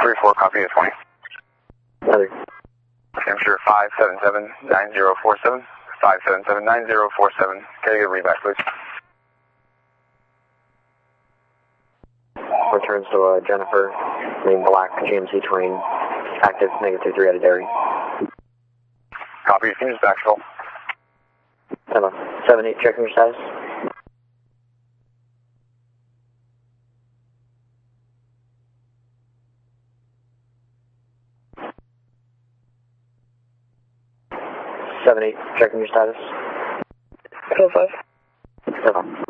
3-4, copy at 20. Other. Hampshire 577-9047. 577-9047. Can I get a read back, please? Returns to Jennifer, name Black, GMC Terrain, active, -3 out of Derry. Copy, you can use backfill. 7-8, checking your status. Checking your status. 5. 7.